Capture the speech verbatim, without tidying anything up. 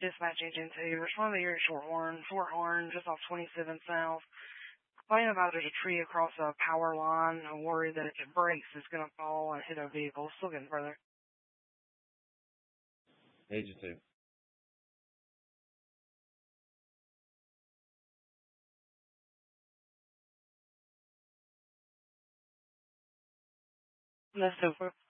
Dispatch Agent two. Respond to Erie Shorthorn, Shorthorn, just off twenty-seven South. Complaining about there's a tree across a power line. I'm worried that if it breaks, it's going to fall and hit a vehicle. Still getting further. Agent two. That's over.